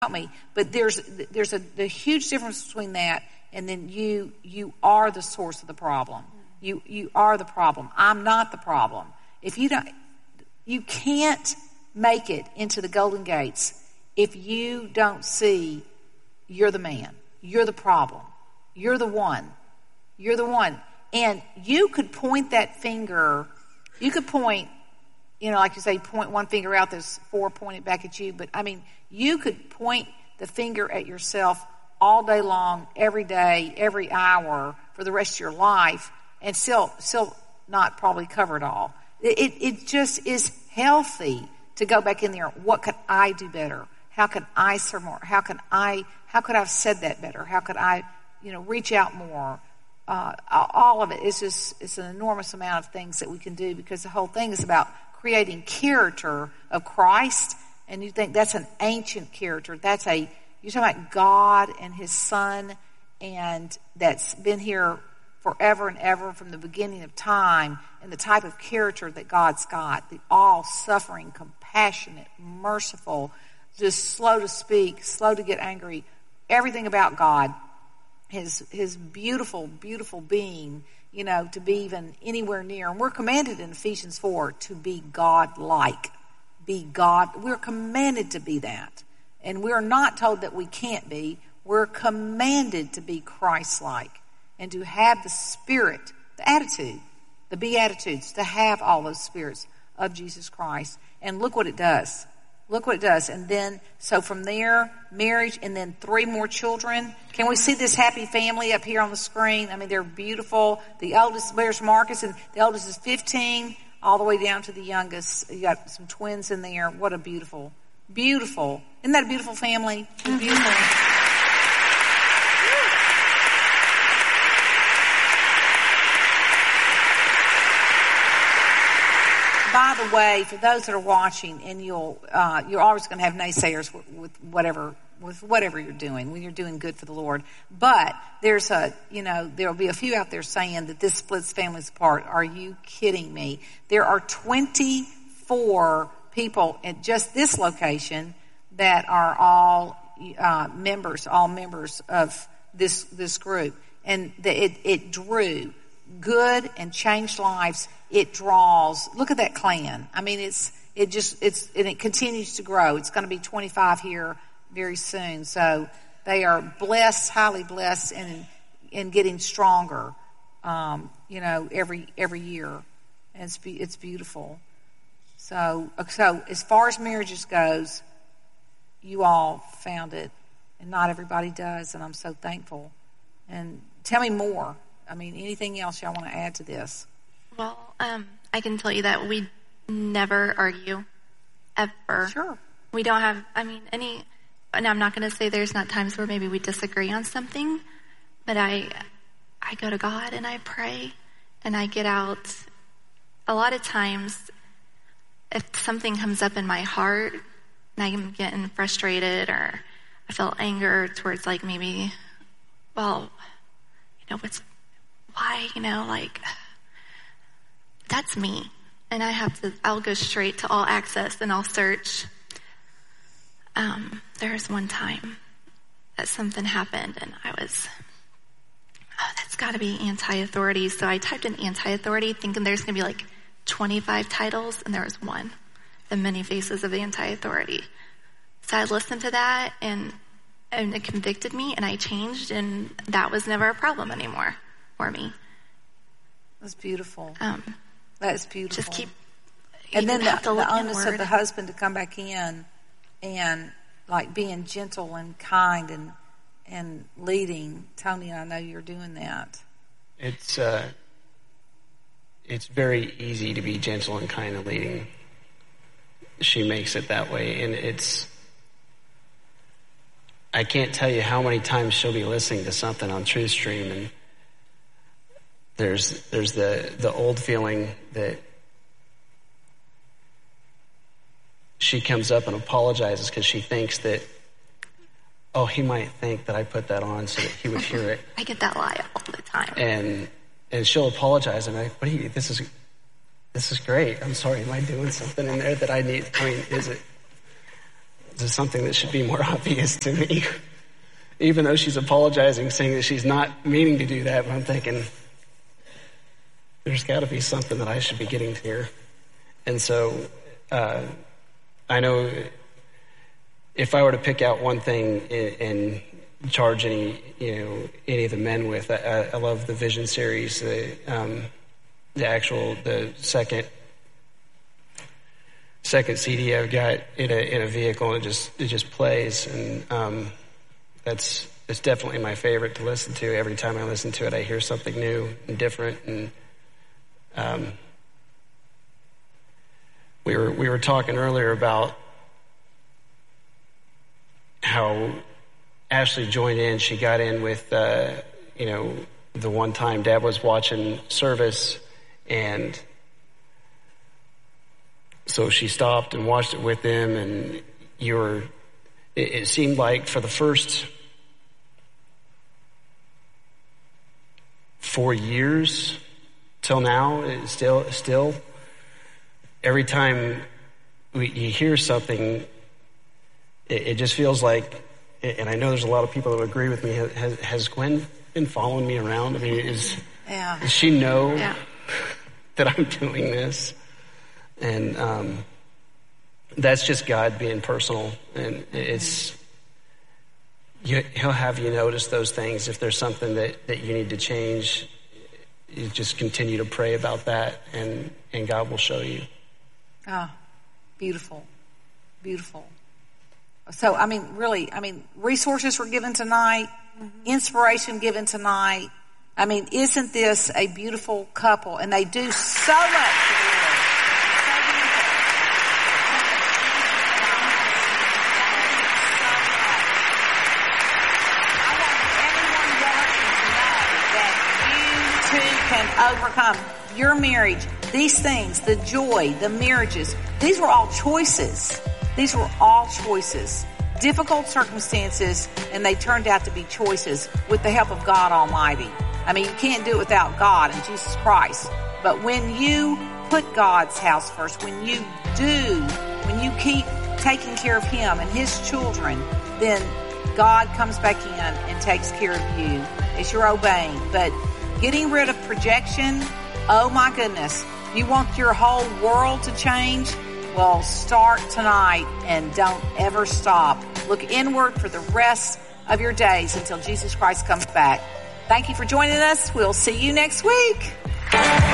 me. But there's a huge difference between that and then you are the source of the problem. You are the problem. I'm not the problem. If you can't make it into the Golden Gates if you don't see you're the man. You're the problem. You're the one. You're the one. And you could point that finger. You could point, like you say, point one finger out. There's four pointed back at you. But, you could point the finger at yourself all day long, every day, every hour, for the rest of your life, and still not probably cover it all. It just is healthy to go back in there. What could I do better? How could I serve more? How could I have said that better? How could I, reach out more? All of it is it's an enormous amount of things that we can do, because the whole thing is about creating character of Christ. And you think that's an ancient character. You're talking about God and His Son, and that's been here forever and ever from the beginning of time, and the type of character that God's got, the all-suffering, compassionate, merciful, just slow to speak, slow to get angry, everything about God, his beautiful, beautiful being, to be even anywhere near. And we're commanded in Ephesians 4 to be God-like. Be God. We're commanded to be that. And we're not told that we can't be. We're commanded to be Christ-like and to have the spirit, the attitude, the Beatitudes, to have all those spirits of Jesus Christ. And look what it does. Look what it does. And then, so from there, marriage, and then 3 more children. Can we see this happy family up here on the screen? They're beautiful. The oldest, there's Marcus, and the oldest is 15, all the way down to the youngest. You got some twins in there. What a beautiful, beautiful. Isn't that a beautiful family? Mm-hmm. Beautiful. By the way, for those that are watching, and you're always going to have naysayers with whatever you're doing when you're doing good for the Lord. But there'll be a few out there saying that this splits families apart. Are you kidding me? There are 24 people at just this location that are all members of this group, and it drew good and changed lives. It draws. Look at that clan. It continues to grow. It's going to be 25 here very soon. So they are blessed, highly blessed, and getting stronger. Every year, and it's beautiful. So as far as marriages goes, you all found it, and not everybody does, and I'm so thankful. And tell me more. Anything else y'all want to add to this? Well, I can tell you that we never argue, ever. Sure. We don't have, any, and I'm not going to say there's not times where maybe we disagree on something, but I go to God and I pray and I get out. A lot of times, if something comes up in my heart and I'm getting frustrated or I feel anger towards maybe, that's me. And I'll go straight to all access and I'll search. There's one time that something happened and I was, that's gotta be anti-authority. So I typed in anti-authority thinking there's gonna be 25 titles, and there was one, the many faces of anti-authority. So I listened to that and it convicted me, and I changed, and that was never a problem anymore for me. That's beautiful. That is beautiful. Just keep. And then the onus of the husband to come back in and being gentle and kind and leading. Tony, I know you're doing that. It's very easy to be gentle and kind and leading. She makes it that way, and I can't tell you how many times she'll be listening to something on TruthStream, and there's the old feeling that she comes up and apologizes because she thinks that, he might think that I put that on so that he would hear it. I get that lie all the time. And she'll apologize, and this is great. I'm sorry, am I doing something in there that I need? Is it? This is something that should be more obvious to me. Even though she's apologizing, saying that she's not meaning to do that, but I'm thinking, there's got to be something that I should be getting here. And so I know if I were to pick out one thing and charge any of the men with, I love the Vision series, the second CD I've got in a vehicle, and it just plays, and it's definitely my favorite to listen to. Every time I listen to it, I hear something new and different. And we were talking earlier about how Ashley joined in. She got in with the one time Dad was watching service, and so she stopped and watched it with him. And it seemed like for the first 4 years till now, it's still every time you hear something, it just feels like, and I know there's a lot of people that would agree with me, has Gwen been following me around? I mean, does she know that I'm doing this? And that's just God being personal, and He'll have you notice those things. If there's something that you need to change, you just continue to pray about that, and God will show you. Ah, beautiful, beautiful. So, resources were given tonight, inspiration given tonight. Isn't this a beautiful couple? And they do so much for the Lord. Overcome your marriage, these things, the joy, the marriages. These were all choices. These were all choices. Difficult circumstances, and they turned out to be choices with the help of God Almighty. You can't do it without God and Jesus Christ. But when you put God's house first, when you keep taking care of Him and His children, then God comes back in and takes care of you as you're obeying. But getting rid of projection, oh my goodness. You want your whole world to change? Well, start tonight and don't ever stop. Look inward for the rest of your days until Jesus Christ comes back. Thank you for joining us. We'll see you next week.